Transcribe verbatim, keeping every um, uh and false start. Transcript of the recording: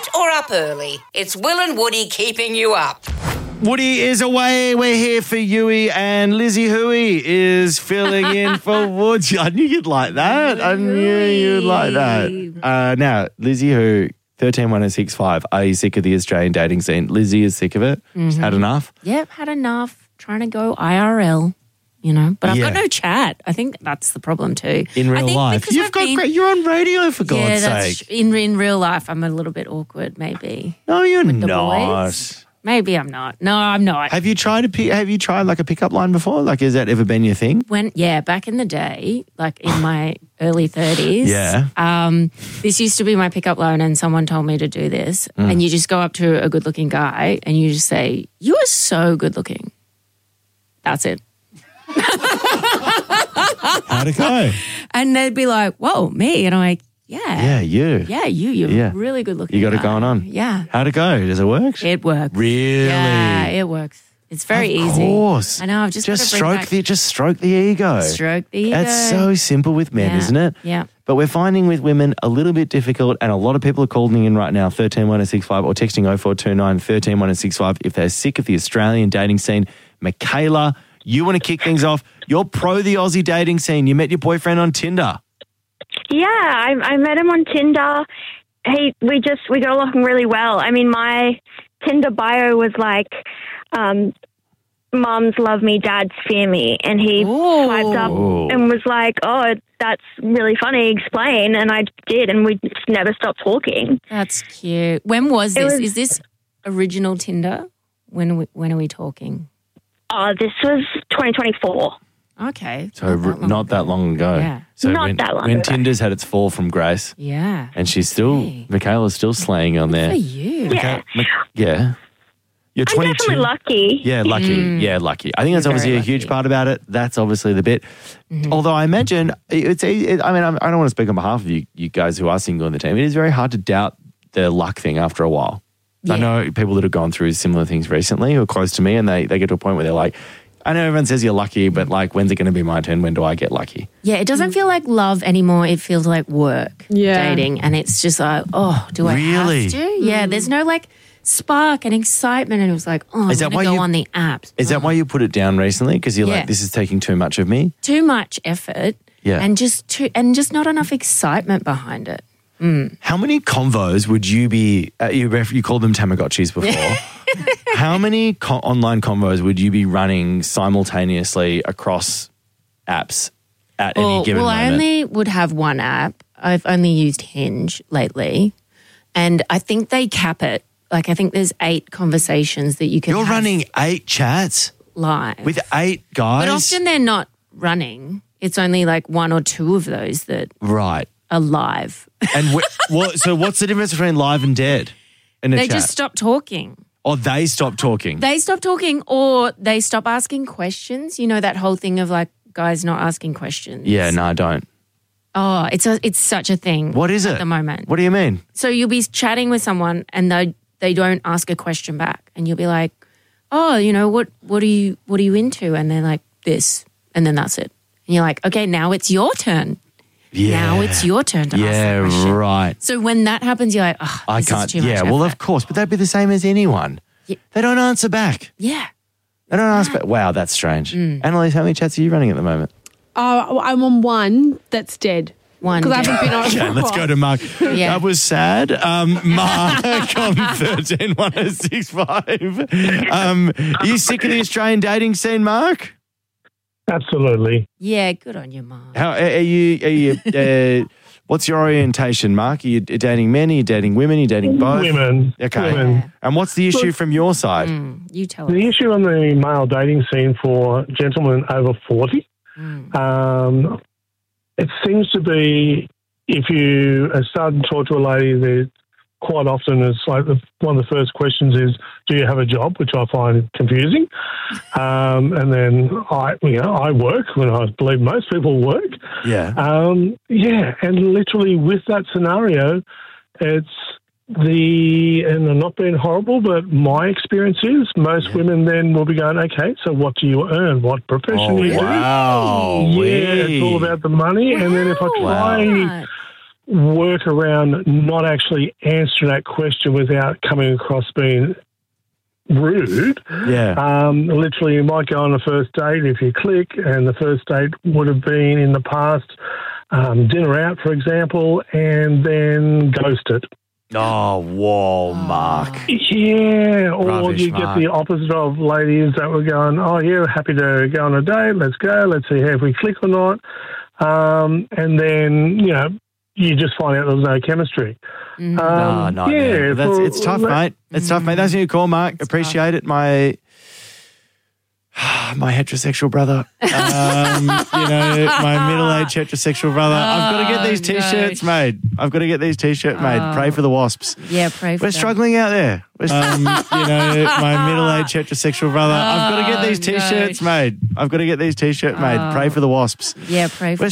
late or up early, it's Will and Woody keeping you up. Woody is away. We're here for Yui, and Lizzie Hui is filling in for Woods. I knew you'd like that. I knew you'd like that. Uh, now, Lizzie Hui, thirteen one oh six five. Are you sick of the Australian dating scene? Lizzie is sick of it. Mm-hmm. She's had enough. Yep, had enough. Trying to go I R L, you know. But I've Yeah. got no chat. I think that's the problem too. In I real think life. because You've I've got been- great, you're on radio, for yeah, God's that's sake. in in real life. I'm a little bit awkward, maybe. No, you're the not. boys. Maybe I'm not. No, I'm not. Have you tried a pick, have you tried like a pickup line before? Like, has that ever been your thing? When yeah, back in the day, like in my early thirties, Yeah. um, this used to be my pickup line, and someone told me to do this. Mm. And you just go up to a good-looking guy, and you just say, "You are so good-looking." That's it. How'd it go? And they'd be like, "Whoa, me?" And I'm like, "Yeah, Yeah, you. yeah, you, you're Yeah. really good-looking. You got it guy." going on. Yeah, How'd it go? Does it work? it works. Really? Yeah, it works. It's very of easy. Of course. I know. I've just, just got to bring stroke back, the just stroke the ego. stroke the ego. That's so simple with men, Yeah. isn't it? Yeah. But we're finding with women a little bit difficult, and a lot of people are calling in right now, thirteen one oh six five, or texting oh four two nine, thirteen one oh six five if they're sick of the Australian dating scene. Michaela, you want to kick things off. You're pro the Aussie dating scene. You met your boyfriend on Tinder. Yeah, I, I met him on Tinder. He, we just, we got along really well. I mean, my Tinder bio was like, um, mums love me, dads fear me. And he Ooh. swiped up Ooh. and was like, oh, that's really funny, explain. And I did, and we just never stopped talking. That's cute. When was It this? was- Is this original Tinder? When are we, when are we talking? Oh, this was twenty twenty-four. Okay. So not that long not that ago. long ago. Yeah. So Not when, that long when ago. Tinder's had its fall from grace, Yeah. and she's still, Hey. Michaela's still slaying on there. For you. Yeah. Mi- Yeah. You're I'm twenty-two. definitely lucky. Yeah, lucky. Yeah, lucky. I think that's You're obviously very a huge lucky. part about it. That's obviously the bit. Although I imagine it's. It, I mean, I'm- I don't want to speak on behalf of you, you guys who are single in the team. It is very hard to doubt the luck thing after a while. I Yeah. know people that have gone through similar things recently who are close to me, and they they get to a point where they're like, I know everyone says you're lucky, but like, when's it going to be my turn? When do I get lucky? Yeah, it doesn't feel like love anymore. It feels like work, Yeah. dating. And it's just like, oh, do I Really? have to? Yeah, there's no like spark and excitement. And it was like, oh, I'm Is that going why to go you- on the apps. Is that why you put it down recently? Because you're Yeah. like, this is taking too much of me? Too much effort Yeah. and just too, and just not enough excitement behind it. How many convos would you be, uh, you, ref- you called them Tamagotchis before. How many co- online convos would you be running simultaneously across apps at any Well, given well I moment? only would have one app. I've only used Hinge lately. And I think they cap it. Like, I think there's eight conversations that you can You're have running eight chats live. with eight guys? But often they're not running. It's only like one or two of those that Right. are live. And wh- what, so what's the difference between live and dead in a They chat? just stop talking. or they stop talking? They stop talking or they stop asking questions. You know that whole thing of like guys not asking questions. yeah, no, I don't. Oh, it's a, it's such a thing. What is it? At the moment. What do you mean? So you'll be chatting with someone and they they don't ask a question back, and you'll be like, "Oh, you know what? What are you what are you into?" And they're like, "This," and then that's it. And you're like, "Okay, now it's your turn. Yeah. Now it's your turn to ask Yeah, that question." right. So when that happens, you're like, "Oh, I this can't. Is too much Yeah, well, effort." of course, but that'd be the same as anyone. Yeah. They don't answer back. Yeah. They don't answer back. Wow, that's strange. Mm. Annalise, how many chats are you running at the moment? Oh, I'm on one that's dead. One Because I dead. haven't been on Okay, for a let's while. go to Mark. Yeah. That was sad. Um, Mark on thirteen one oh six five. Um, are you sick of the Australian dating scene, Mark? Absolutely. Yeah, good on you, Mom. How are you? Are you? Uh, what's your orientation, Mark? Are you dating men? Are you dating women? Are you dating both? Women. Okay. Women. And what's the issue from your side? Mm, you tell us. The issue on the male dating scene for gentlemen over forty, Mm. um, it seems to be if you are starting to talk to a lady, that quite often it's like the, one of the first questions is, do you have a job? Which I find confusing. Um, and then I, you know, I work when I believe most people work. Yeah. Um, yeah, and literally with that scenario, it's the, and I'm not being horrible, but my experience is most women then will be going, okay, so what do you earn? What profession Oh, do you do? wow. Yeah, it's all about the money. And then if I try Right. work around not actually answering that question without coming across being rude. Yeah. Um, literally, you might go on a first date if you click, and the first date would have been in the past um, dinner out, for example, and then ghost it. Oh, whoa, Mark. Yeah, or Rubbish, you get Mark. the opposite of ladies that were going, oh, yeah, happy to go on a date, let's go, let's see if we click or not. Um, and then, you know, you just find out there's no chemistry. Mm. Um, no, no, yeah, man. That's, for- it's tough, mate. It's tough, mate. That's your call, Mark. Appreciate it. My my heterosexual brother. Um, you know, my middle-aged heterosexual brother. I've got to get these Oh, T-shirts no. made. I've got to get these T-shirts made. Pray for the wasps. Yeah, pray for We're them. struggling out there. We're, um, you know, my middle-aged heterosexual brother. I've got to get these Oh, no. T-shirts made. I've got to get these T-shirts made. Pray for the wasps. Yeah, pray for We're